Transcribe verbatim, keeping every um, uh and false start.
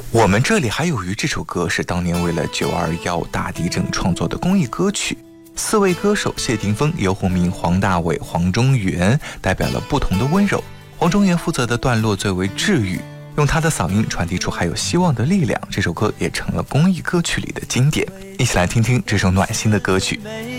我们这里还有鱼这首歌是当年为了九二一大地震创作的公益歌曲，四位歌手谢霆锋、游鸿明、黄大炜、黄中原代表了不同的温柔。黄中原负责的段落最为治愈，用他的嗓音传递出还有希望的力量，这首歌也成了公益歌曲里的经典。一起来听听这首暖心的歌曲。